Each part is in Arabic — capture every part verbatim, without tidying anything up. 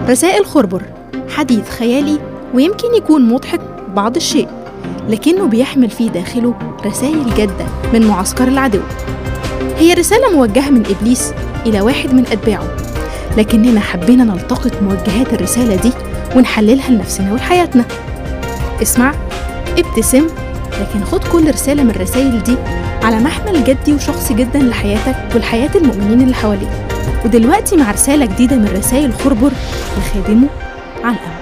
رسائل خربر حديث خيالي ويمكن يكون مضحك بعض الشيء، لكنه بيحمل في داخله رسائل جادة من معسكر العدو. هي رسالة موجهة من إبليس إلى واحد من أتباعه، لكننا حبينا نلتقط موجهات الرسالة دي ونحللها لنفسنا ولحياتنا. اسمع، ابتسم، لكن خد كل رسالة من الرسائل دي على محمل جدي وشخصي جدا لحياتك ولحياة المؤمنين اللي حواليك. ودلوقتي مع رسالة جديدة من رسائل خربر لخادمه علقم.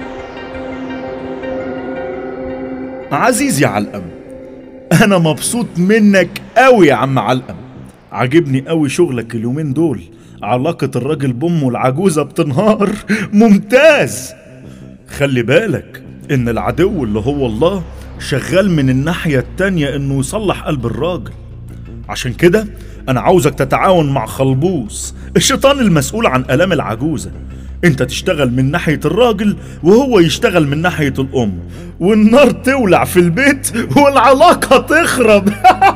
عزيزي علقم، أنا مبسوط منك قوي يا عم علقم. عجبني قوي شغلك اليومين دول، علاقة الراجل بأمه العجوزة بتنهار. ممتاز. خلي بالك إن العدو اللي هو الله شغال من الناحية التانية إنه يصلح قلب الراجل. عشان كده أنا عاوزك تتعاون مع خلبوس الشيطان المسؤول عن آلام العجوزة. انت تشتغل من ناحية الراجل وهو يشتغل من ناحية الأم، والنار تولع في البيت والعلاقة تخرب.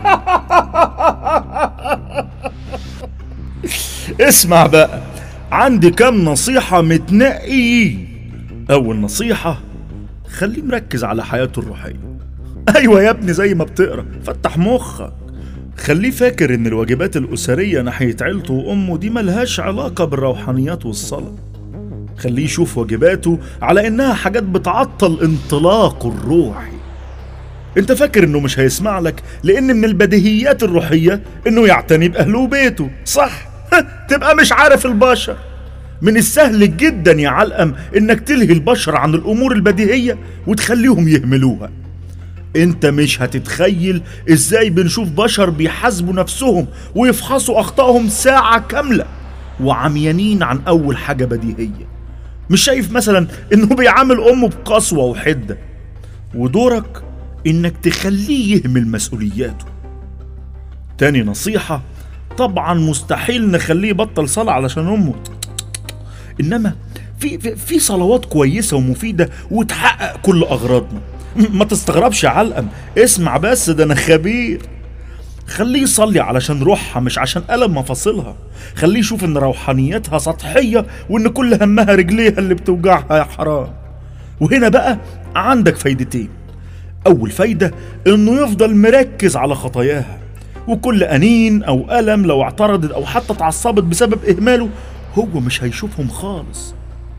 اسمع بقى، عندي كام نصيحة متنقيين. أول نصيحة، خليه مركز على حياته الروحية. أيوة يا ابني، زي ما بتقرأ فتح مخك. خليه فاكر إن الواجبات الأسرية ناحية عيلته وأمه دي ملهاش علاقة بالروحانيات والصلاة. خليه يشوف واجباته على إنها حاجات بتعطل انطلاقه الروحي. انت فاكر إنه مش هيسمع لك لأن من البديهيات الروحية إنه يعتني بأهله وبيته، صح؟ تبقى مش عارف البشر. من السهل جدا يا علقم إنك تلهي البشر عن الأمور البديهية وتخليهم يهملوها. انت مش هتتخيل ازاي بنشوف بشر بيحاسبوا نفسهم ويفحصوا اخطائهم ساعة كاملة وعميانين عن اول حاجة بديهية. مش شايف مثلا انه بيعامل امه بقسوة وحدة، ودورك انك تخليه يهمل مسؤولياته. تاني نصيحة، طبعا مستحيل نخليه يبطل صلاة علشان امه، انما في, في, في صلوات كويسة ومفيدة وتحقق كل اغراضنا. ما تستغربش يا علقم، اسمع بس، ده انا خبير. خليه يصلي علشان روحها مش عشان ألم مفاصلها. خليه يشوف ان روحانيتها سطحية وان كل همها رجليها اللي بتوجعها يا حرام. وهنا بقى عندك فايدتين. اول فايدة انه يفضل مركز على خطاياها، وكل أنين او ألم لو اعترضت او حتى اتعصبت بسبب اهماله هو مش هيشوفهم خالص.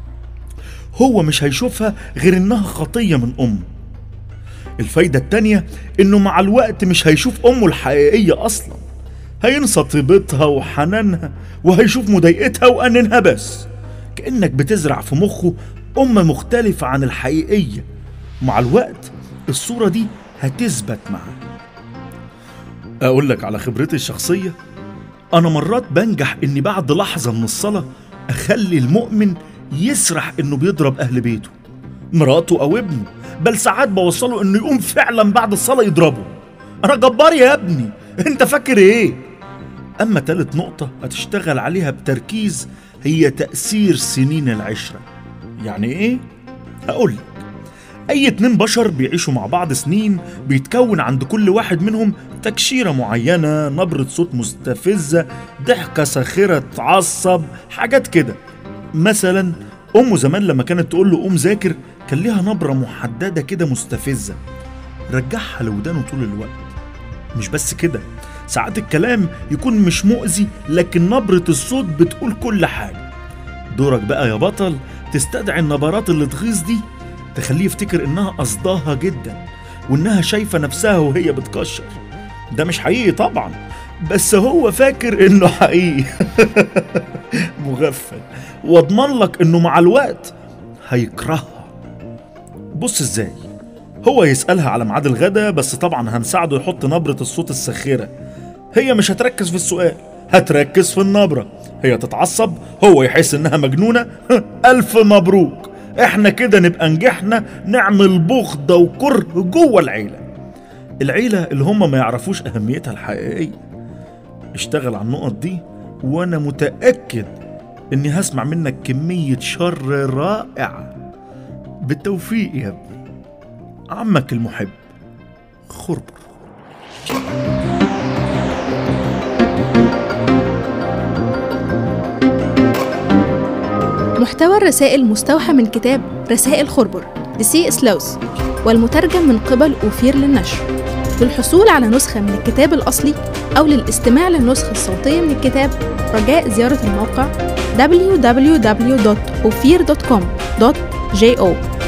هو مش هيشوفها غير انها خطية من امه. الفايدة التانية انه مع الوقت مش هيشوف امه الحقيقية اصلا، هينسى طيبتها وحنانها وهيشوف مضايقتها وأننها بس، كأنك بتزرع في مخه ام مختلفة عن الحقيقية. مع الوقت الصورة دي هتثبت معاه. اقول لك على خبرتي الشخصية، انا مرات بنجح اني بعد لحظة من الصلاة اخلي المؤمن يسرح انه بيضرب اهل بيته، مراته او ابنه، بل ساعات بوصله انه يقوم فعلا بعد الصلاة يضربه. انا جبار يا ابني، انت فاكر ايه؟ اما تالت نقطة هتشتغل عليها بتركيز هي تأثير سنين العشرة. يعني ايه؟ هقولك، اي اتنين بشر بيعيشوا مع بعض سنين بيتكون عند كل واحد منهم تكشيرة معينة، نبرة صوت مستفزة، ضحكة ساخرة تعصب، حاجات كده. مثلا امه زمان لما كانت تقول له قوم ذاكر كان ليها نبرة محددة كده مستفزة، رجعها لودانه طول الوقت. مش بس كده، ساعات الكلام يكون مش مؤذي لكن نبرة الصوت بتقول كل حاجة. دورك بقى يا بطل تستدعي النبرات اللي تغيظ دي، تخليه يفتكر انها قصداها جدا وانها شايفة نفسها وهي بتكشر. ده مش حقيقي طبعا، بس هو فاكر انه حقيقي. مغفل. واضمن لك انه مع الوقت هيكرهها. بص ازاي، هو يسألها على ميعاد الغدا، بس طبعا هنساعده يحط نبرة الصوت الساخرة. هي مش هتركز في السؤال، هتركز في النبرة. هي تتعصب، هو يحس انها مجنونة. الف مبروك، احنا كده نبقى نجحنا نعمل بغضة وكره جوه العيلة العيلة اللي هم ما يعرفوش اهميتها الحقيقية. اشتغل على النقط دي وانا متأكد اني هسمع منك كمية شر رائعة. بالتوفيق يا ابني، عمك المحب خربر. محتوى الرسائل مستوحى من كتاب رسائل خربر لسي اس لويس، والمترجم من قبل أوفير للنشر. للحصول على نسخة من الكتاب الأصلي أو للاستماع للنسخة الصوتية من الكتاب، رجاء زيارة الموقع دبليو دبليو دبليو دوت أوفير دوت كوم دوت جي أو.